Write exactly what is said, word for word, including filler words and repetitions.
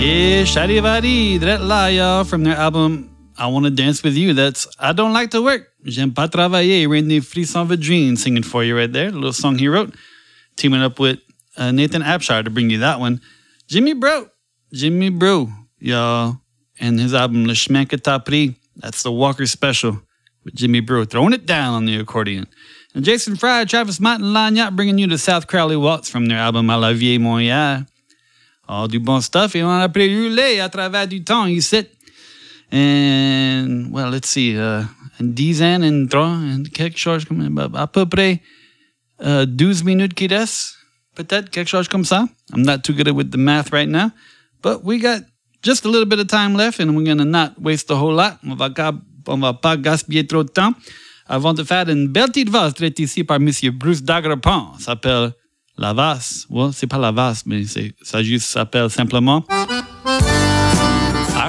Et Charivari, Dret La, y'all, from their album I Want to Dance With You. That's I Don't Like to Work. J'aime pas travailler. Randy Frisson Vadrine singing for you right there. A little song he wrote. Teaming up with uh, Nathan Abshire to bring you that one. Jimmy Bro. Jimmy Bro, y'all. And his album Le Chemin que t'as pris. That's the Walker Special with Jimmy Bro throwing it down on the accordion. And Jason Fry, Travis Mott, and Lagnac bringing you the South Crowley Waltz from their album À la Vieille Montréal. All du bon stuff. Et on a préroulé à travers du temps ici. And, well, let's see. Uh, dix ans and trois, and quelque chose comme à peu près uh, douze minutes qui restent. Peut-être quelque chose comme ça. I'm not too good with the math right now. But we got just a little bit of time left, and we're going to not waste a whole lot. On va, on va pas gaspiller trop de temps. Avant de faire une belle petite valse traitée ici par M. Bruce Dagrapon. Ça s'appelle La Valse. Ouais, c'est pas La Valse, mais c'est, ça juste s'appelle simplement